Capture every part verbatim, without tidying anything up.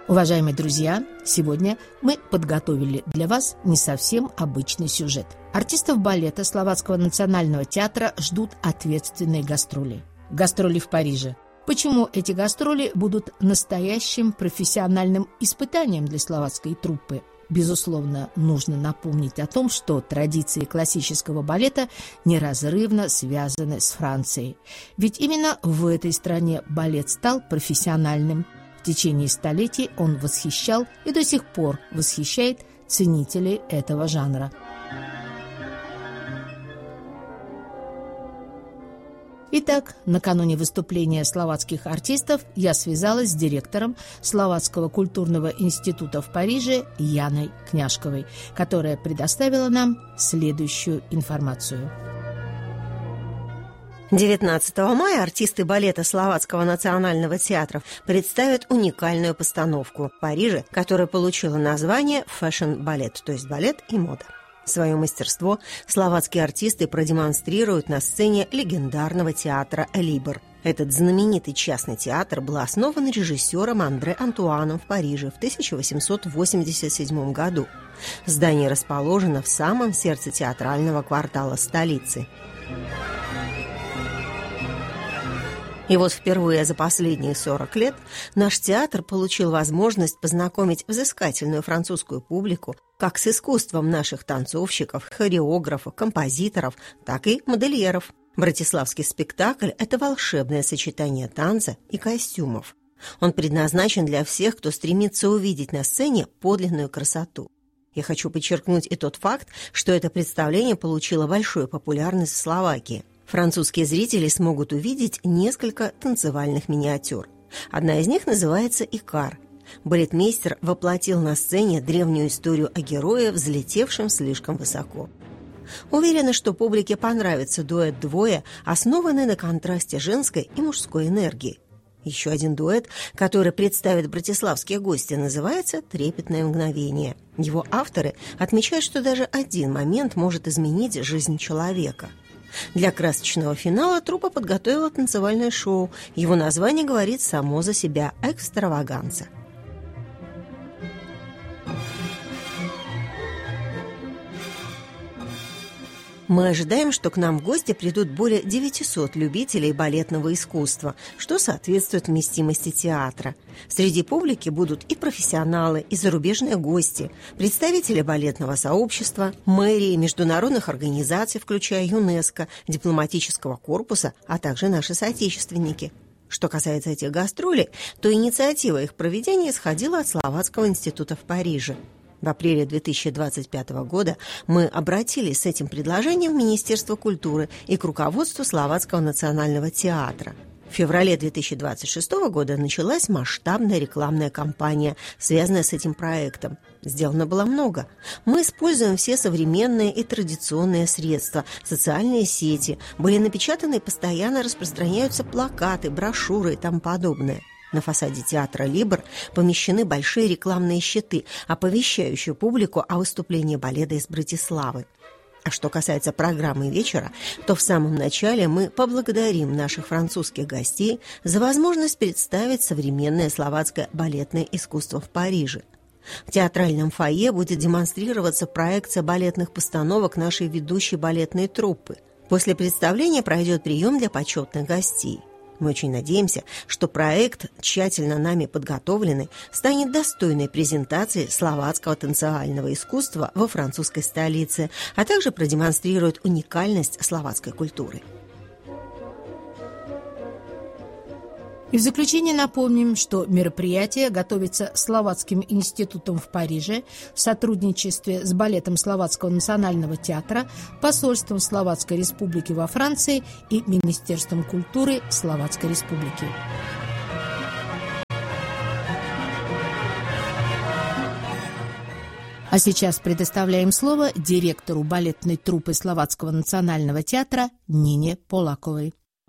Уважаемые друзья, сегодня мы подготовили для вас не совсем обычный сюжет. Артистов балета Словацкого национального театра ждут ответственные гастроли. Гастроли в Париже. Почему эти гастроли будут настоящим профессиональным испытанием для словацкой труппы? Безусловно, нужно напомнить о том, что традиции классического балета неразрывно связаны с Францией. Ведь именно в этой стране балет стал профессиональным. В течение столетий он восхищал и до сих пор восхищает ценителей этого жанра. Итак, накануне выступления словацких артистов я связалась с директором Словацкого культурного института в Париже Яной Княжковой, которая предоставила нам следующую информацию. девятнадцатого мая артисты балета Словацкого национального театра представят уникальную постановку в Париже, которая получила название «Фэшн-балет», то есть балет и мода. Свое мастерство словацкие артисты продемонстрируют на сцене легендарного театра «Либер». Этот знаменитый частный театр был основан режиссером Андре Антуаном в Париже в тысяча восемьсот восемьдесят седьмом году. Здание расположено в самом сердце театрального квартала столицы. И вот впервые за последние сорок лет наш театр получил возможность познакомить взыскательную французскую публику как с искусством наших танцовщиков, хореографов, композиторов, так и модельеров. Братиславский спектакль – это волшебное сочетание танца и костюмов. Он предназначен для всех, кто стремится увидеть на сцене подлинную красоту. Я хочу подчеркнуть и тот факт, что это представление получило большую популярность в Словакии. Французские зрители смогут увидеть несколько танцевальных миниатюр. Одна из них называется «Икар». Балетмейстер воплотил на сцене древнюю историю о герое, взлетевшем слишком высоко. Уверена, что публике понравится дуэт «Двое», основанный на контрасте женской и мужской энергии. Еще один дуэт, который представят братиславские гости, называется «Трепетное мгновение». Его авторы отмечают, что даже один момент может изменить жизнь человека. Для красочного финала труппа подготовила танцевальное шоу. Его название говорит само за себя – «Экстраваганца». Мы ожидаем, что к нам в гости придут более девятисот любителей балетного искусства, что соответствует вместимости театра. Среди публики будут и профессионалы, и зарубежные гости, представители балетного сообщества, мэрии, международных организаций, включая ЮНЕСКО, дипломатического корпуса, а также наши соотечественники. Что касается этих гастролей, то инициатива их проведения исходила от Словацкого института в Париже. В апреле две тысячи двадцать пятого года мы обратились с этим предложением в Министерство культуры и к руководству Словацкого национального театра. В феврале две тысячи двадцать шестого года началась масштабная рекламная кампания, связанная с этим проектом. Сделано было много. Мы используем все современные и традиционные средства, социальные сети. Были напечатаны и постоянно распространяются плакаты, брошюры и тому подобное. На фасаде театра «Либер» помещены большие рекламные щиты, оповещающие публику о выступлении балета из Братиславы. А что касается программы вечера, то в самом начале мы поблагодарим наших французских гостей за возможность представить современное словацкое балетное искусство в Париже. В театральном фойе будет демонстрироваться проекция балетных постановок нашей ведущей балетной труппы. После представления пройдет прием для почетных гостей. Мы очень надеемся, что проект, тщательно нами подготовленный, станет достойной презентацией словацкого танцевального искусства во французской столице, а также продемонстрирует уникальность словацкой культуры. И в заключение напомним, что мероприятие готовится Словацким институтом в Париже в сотрудничестве с балетом Словацкого национального театра, посольством Словацкой республики во Франции и Министерством культуры Словацкой республики. А сейчас предоставляем слово директору балетной труппы Словацкого национального театра Нине Полаковой.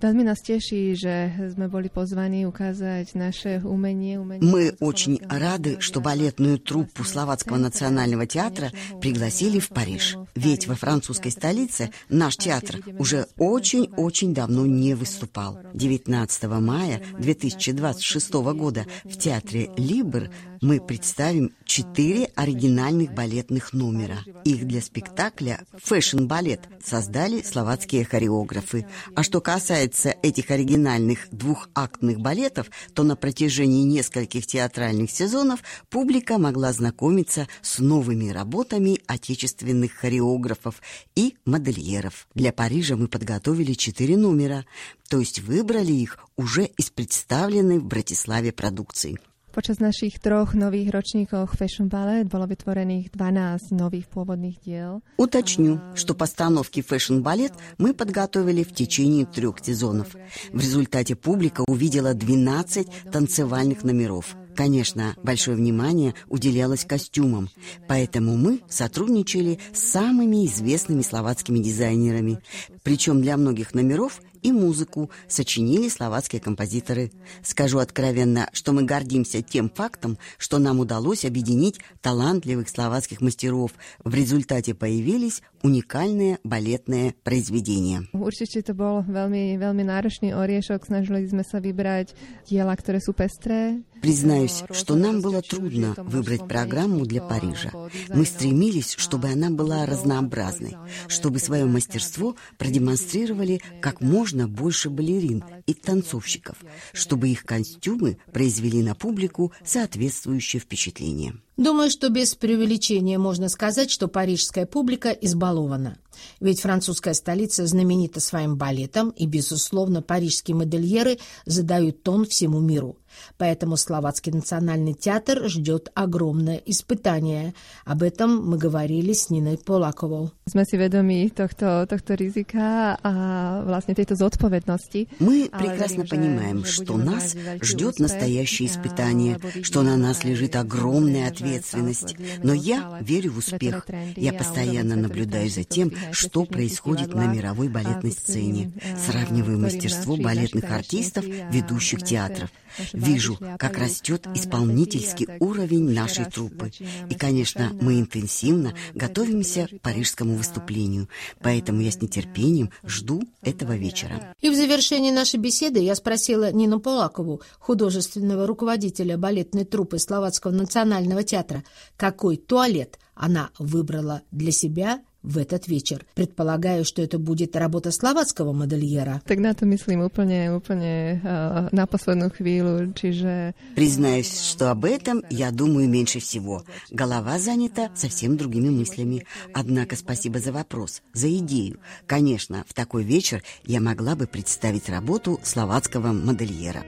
Veľmi nás teší, že sme boli pozvaní ukázať naše umenie. umenie Мы очень рады, что балетную труппу Словацкого национального театра пригласили в Париж. Ведь во французской столице наш театр уже очень-очень давно не выступал. девятнадцатого мая две тысячи двадцать шестого года в театре «Либр» мы представим четыре оригинальных балетных номера. Их для спектакля «Фэшн-балет» создали словацкие хореографы. А что касается этих оригинальных двухактных балетов, то на протяжении нескольких театральных сезонов публика могла знакомиться с новыми работами отечественных хореографов и модельеров. Для Парижа мы подготовили четыре номера, то есть выбрали их уже из представленной в Братиславе продукции. Počas našich troch nových ročníkov Fashion Ballet bolo vytvorených dvanásť nových pôvodných diel. Уточню, что постановки Fashion Ballet мы подготовили в течение трех сезонов. В результате публика увидела двенадцать танцевальных номеров. Конечно, большое внимание уделялось костюмам, поэтому мы сотрудничали с самыми известными словацкими дизайнерами. Причем для многих номеров и музыку сочинили словацкие композиторы. Скажу откровенно, что мы гордимся тем фактом, что нам удалось объединить талантливых словацких мастеров. В результате появились уникальные балетные произведения. Určite to bol veľmi, veľmi náročný oriešok. Snažili sme sa vybrať diela, ktoré sú pestré. Признаюсь, что нам было трудно выбрать программу для Парижа. Мы стремились, чтобы она была разнообразной, чтобы свое мастерство продемонстрировали как можно больше балерин и танцовщиков, чтобы их костюмы произвели на публику соответствующее впечатление. Думаю, что без преувеличения можно сказать, что парижская публика избалована. Ведь французская столица знаменита своим балетом, и, безусловно, парижские модельеры задают тон всему миру. Поэтому Словацкий национальный театр ждет огромное испытание. Об этом мы говорили с Ниной Полаковou. Sme si vedomi tohto, tohto rizika a vlastne tejto zodpovednosti. Мы прекрасно понимаем, что нас ждет настоящее испытание, что на нас лежит огромная ответственность. Но я верю в успех. Я постоянно наблюдаю за тем, что происходит на мировой балетной сцене. Сравниваю мастерство балетных артистов, ведущих театров. Вижу, как растет исполнительский уровень нашей труппы. И, конечно, мы интенсивно готовимся к парижскому выступлению. Поэтому я с нетерпением жду этого вечера. И в завершении нашей беседы я спросила Нину Полакову, художественного руководителя балетной труппы Словацкого национального театра, какой туалет она выбрала для себя в этот вечер. Предполагаю, что это будет работа словацкого модельера. Так на to myslím úplne, úplne uh, на последнюю хвилю, čiže... Признаюсь, что об этом я думаю меньше всего. Голова занята совсем другими мыслями. Однако спасибо за вопрос, за идею. Конечно, в такой вечер я могла бы представить работу словацкого модельера.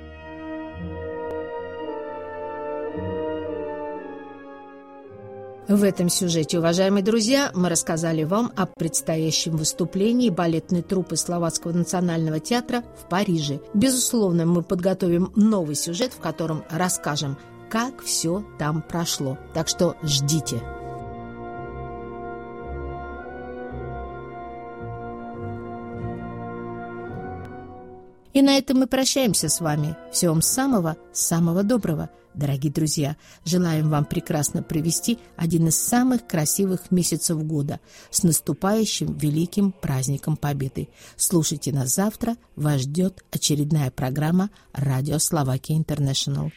В этом сюжете, уважаемые друзья, мы рассказали вам о предстоящем выступлении балетной труппы Словацкого национального театра в Париже. Безусловно, мы подготовим новый сюжет, в котором расскажем, как все там прошло. Так что ждите. И на этом мы прощаемся с вами. Всего вам самого-самого доброго, дорогие друзья. Желаем вам прекрасно провести один из самых красивых месяцев года с наступающим великим праздником Победы. Слушайте нас завтра. Вас ждет очередная программа «Радио Словакия Интернешнл».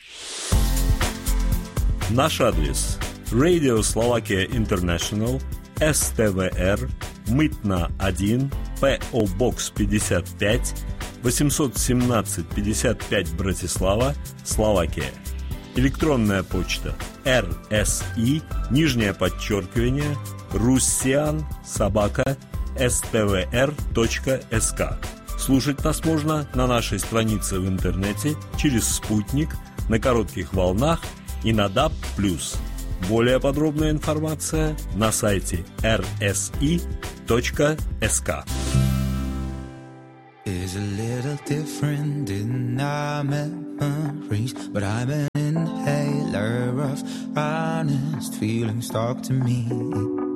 Наш адрес: Radio Slovakia International, эс тэ вэ эр, Мытна один, пэ о Box пятьдесят пять, восемьсот семнадцать пятьдесят пять, Братислава, Словакия. Электронная почта РСИ, нижнее подчеркивание, Russian, собака, эс тэ вэ эр точка эс ка. Слушать нас можно на нашей странице в интернете, через спутник, на коротких волнах и на даб плюс. Более подробная информация на сайте эр эс и точка эс ка. Is a little different in our memories, but I'm an inhaler of honest feelings. Talk to me.